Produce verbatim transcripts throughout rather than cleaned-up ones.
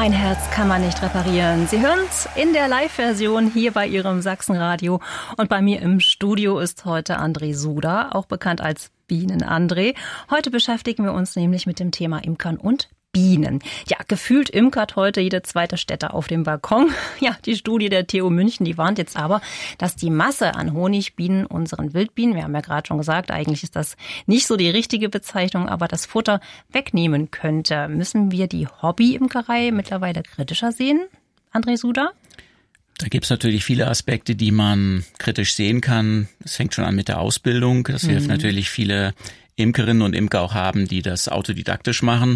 Ein Herz kann man nicht reparieren. Sie hören es in der Live-Version hier bei Ihrem Sachsenradio. Und bei mir im Studio ist heute André Suda, auch bekannt als Bienen-André. Heute beschäftigen wir uns nämlich mit dem Thema Imkern und Bienen. Ja, gefühlt imkert heute jede zweite Städter auf dem Balkon. Ja, die Studie der T U München, die warnt jetzt aber, dass die Masse an Honigbienen, unseren Wildbienen, wir haben ja gerade schon gesagt, eigentlich ist das nicht so die richtige Bezeichnung, aber das Futter wegnehmen könnte. Müssen wir die Hobby-Imkerei mittlerweile kritischer sehen? André Suda? Da gibt es natürlich viele Aspekte, die man kritisch sehen kann. Es fängt schon an mit der Ausbildung. Das hilft mhm. natürlich viele Imkerinnen und Imker auch haben, die das autodidaktisch machen.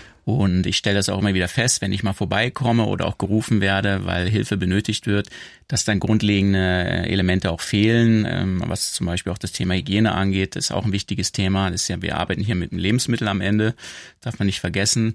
Und ich stelle das auch immer wieder fest, wenn ich mal vorbeikomme oder auch gerufen werde, weil Hilfe benötigt wird, dass dann grundlegende Elemente auch fehlen. Was zum Beispiel auch das Thema Hygiene angeht, ist auch ein wichtiges Thema. Das ist ja, wir arbeiten hier mit einem Lebensmittel am Ende, darf man nicht vergessen.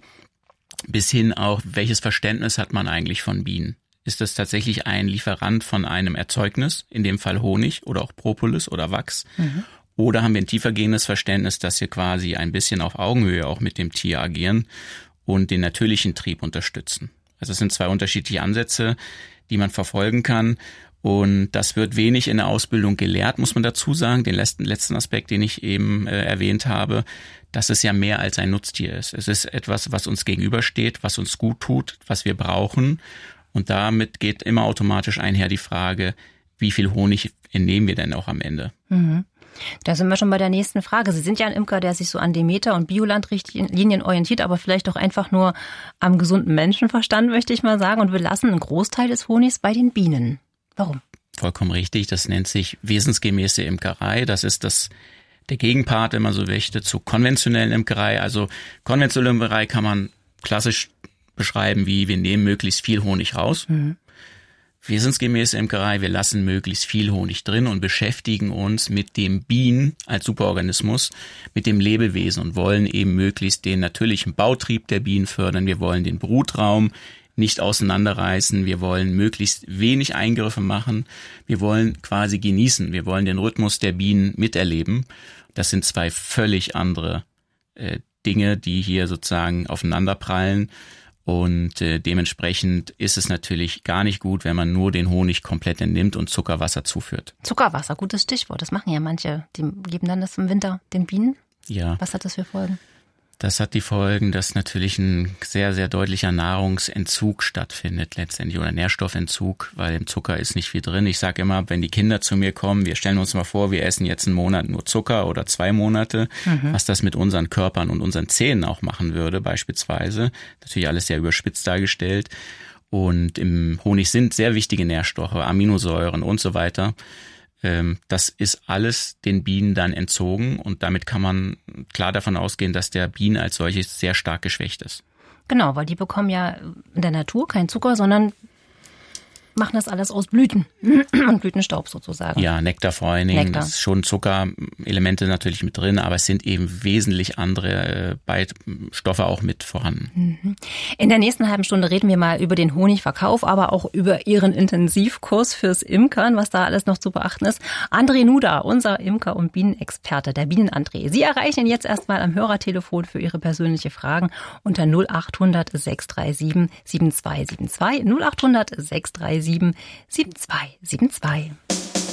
Bis hin auch, welches Verständnis hat man eigentlich von Bienen? Ist das tatsächlich ein Lieferant von einem Erzeugnis, in dem Fall Honig oder auch Propolis oder Wachs? Mhm. Oder haben wir ein tiefergehendes Verständnis, dass wir quasi ein bisschen auf Augenhöhe auch mit dem Tier agieren und den natürlichen Trieb unterstützen? Also es sind zwei unterschiedliche Ansätze, die man verfolgen kann. Und das wird wenig in der Ausbildung gelehrt, muss man dazu sagen. Den letzten, letzten Aspekt, den ich eben äh, erwähnt habe, dass es ja mehr als ein Nutztier ist. Es ist etwas, was uns gegenübersteht, was uns gut tut, was wir brauchen. Und damit geht immer automatisch einher die Frage, wie viel Honig entnehmen wir denn auch am Ende? Mhm. Da sind wir schon bei der nächsten Frage. Sie sind ja ein Imker, der sich so an Demeter- und Bioland-Richtlinien orientiert, aber vielleicht auch einfach nur am gesunden Menschenverstand, möchte ich mal sagen. Und wir lassen einen Großteil des Honigs bei den Bienen. Warum? Vollkommen richtig. Das nennt sich wesensgemäße Imkerei. Das ist das der Gegenpart, wenn man so möchte, zu konventionellen Imkerei. Also konventionelle Imkerei kann man klassisch beschreiben, wie wir nehmen möglichst viel Honig raus. Mhm. Wesensgemäße Imkerei, wir lassen möglichst viel Honig drin und beschäftigen uns mit dem Bienen als Superorganismus, mit dem Lebewesen und wollen eben möglichst den natürlichen Bautrieb der Bienen fördern. Wir wollen den Brutraum nicht auseinanderreißen. Wir wollen möglichst wenig Eingriffe machen. Wir wollen quasi genießen. Wir wollen den Rhythmus der Bienen miterleben. Das sind zwei völlig andere äh, Dinge, die hier sozusagen aufeinanderprallen. Und äh, dementsprechend ist es natürlich gar nicht gut, wenn man nur den Honig komplett entnimmt und Zuckerwasser zuführt. Zuckerwasser, gutes Stichwort. Das machen ja manche. Die geben dann das im Winter den Bienen. Ja. Was hat das für Folgen? Das hat die Folgen, dass natürlich ein sehr, sehr deutlicher Nahrungsentzug stattfindet letztendlich oder Nährstoffentzug, weil im Zucker ist nicht viel drin. Ich sage immer, wenn die Kinder zu mir kommen, wir stellen uns mal vor, wir essen jetzt einen Monat nur Zucker oder zwei Monate, mhm. was das mit unseren Körpern und unseren Zähnen auch machen würde beispielsweise. Natürlich alles sehr überspitzt dargestellt. Und im Honig sind sehr wichtige Nährstoffe, Aminosäuren und so weiter. Das ist alles den Bienen dann entzogen und damit kann man klar davon ausgehen, dass der Bienen als solches sehr stark geschwächt ist. Genau, weil die bekommen ja in der Natur keinen Zucker, sondern machen das alles aus Blüten und Blütenstaub sozusagen. Ja, Nektar vor allen Dingen, Nektar. Das ist schon Zuckerelemente natürlich mit drin, aber es sind eben wesentlich andere Beistoffe auch mit vorhanden. In der nächsten halben Stunde reden wir mal über den Honigverkauf, aber auch über Ihren Intensivkurs fürs Imkern, was da alles noch zu beachten ist. André Nuda, unser Imker- und Bienenexperte, der Bienen-André. Sie erreichen ihn jetzt erstmal am Hörertelefon für Ihre persönliche Fragen unter null acht hundert sechs drei sieben sieben zwei sieben zwei, null acht hundert sechs drei sieben sieben zwei sieben zwei.